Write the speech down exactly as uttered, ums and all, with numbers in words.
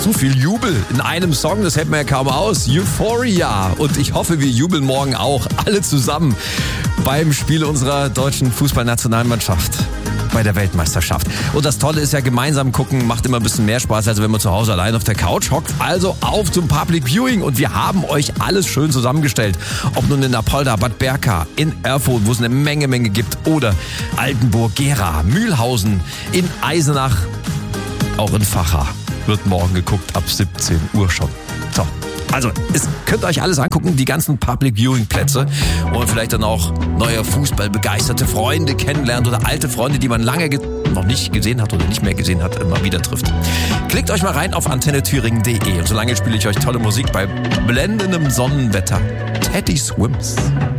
So viel Jubel in einem Song, das hält man ja kaum aus. Euphoria. Und ich hoffe, wir jubeln morgen auch alle zusammen beim Spiel unserer deutschen Fußballnationalmannschaft bei der Weltmeisterschaft. Und das Tolle ist ja, gemeinsam gucken macht immer ein bisschen mehr Spaß, als wenn man zu Hause allein auf der Couch hockt. Also auf zum Public Viewing und wir haben euch alles schön zusammengestellt. Ob nun in Apolda, Bad Berka, in Erfurt, wo es eine Menge, Menge gibt, oder Altenburg, Gera, Mühlhausen, in Eisenach, auch in Vacha. Wird morgen geguckt, ab siebzehn Uhr schon. So, also, es könnt ihr euch alles angucken, die ganzen Public Viewing Plätze, wo man vielleicht dann auch neue fußballbegeisterte Freunde kennenlernt oder alte Freunde, die man lange ge- noch nicht gesehen hat oder nicht mehr gesehen hat, immer wieder trifft. Klickt euch mal rein auf antenne thüringen punkt de und solange spiele ich euch tolle Musik bei blendendem Sonnenwetter. Teddy Swims.